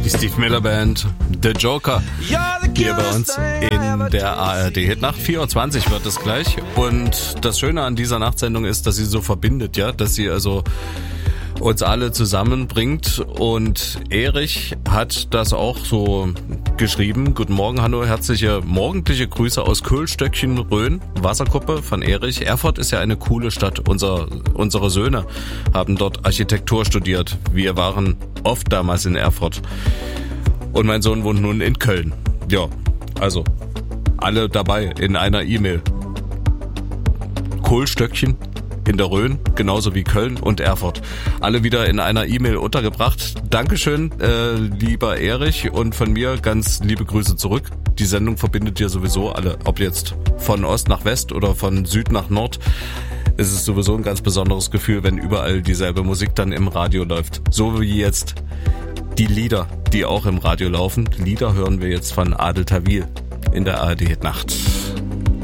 Die Steve Miller Band, The Joker, hier bei uns in der ARD Hitnacht. 4.20 Uhr wird es gleich. Und das Schöne an dieser Nachtsendung ist, dass sie so verbindet, ja, dass sie also uns alle zusammenbringt. Und Erich hat das auch so geschrieben. Guten Morgen, Hanno, herzliche morgendliche Grüße aus Köhlstöckchen, Rhön, Wasserkuppe von Erich. Erfurt ist ja eine coole Stadt. Unsere Söhne haben dort Architektur studiert. Wir waren oft damals in Erfurt. Und mein Sohn wohnt nun in Köln. Ja, also alle dabei in einer E-Mail. Kohlstöckchen in der Rhön, genauso wie Köln und Erfurt. Alle wieder in einer E-Mail untergebracht. Dankeschön, lieber Erich, und von mir ganz liebe Grüße zurück. Die Sendung verbindet ja sowieso alle, ob jetzt von Ost nach West oder von Süd nach Nord. Es ist sowieso ein ganz besonderes Gefühl, wenn überall dieselbe Musik dann im Radio läuft. So wie jetzt die Lieder, die auch im Radio laufen. Lieder hören wir jetzt von Adel Tawil in der ARD Hitnacht.